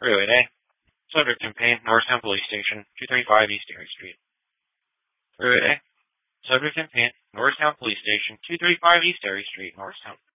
Freeway A. Subject in pain, Norristown Police Station, 235 East Erie Street. Freeway A. Subject in pain, Norristown Police Station, 235 East Erie Street, Norristown.